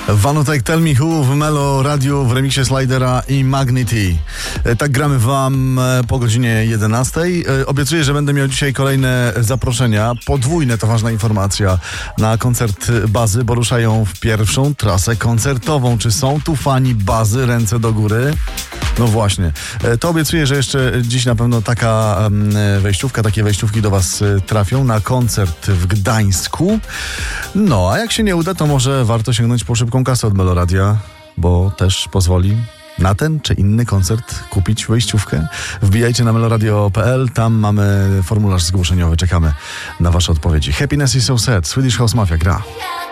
Vanutek Tell Me Who w Melo Radio w remiksie Slidera i Magnity. Tak gramy wam po godzinie 11. Obiecuję, że będę miał dzisiaj kolejne zaproszenia. Podwójne, to ważna informacja, na koncert Bazy, bo ruszają w pierwszą trasę koncertową. Czy są tu fani Bazy? Ręce do góry. No właśnie. To obiecuję, że jeszcze dziś na pewno takie wejściówki do was trafią na koncert w Gdańsku. No, a jak się nie uda, to może warto sięgnąć po szybką kasę od Meloradia, bo też pozwoli na ten czy inny koncert kupić wejściówkę. Wbijajcie na meloradio.pl, tam mamy formularz zgłoszeniowy, czekamy na wasze odpowiedzi. Happiness is so sad, Swedish House Mafia gra.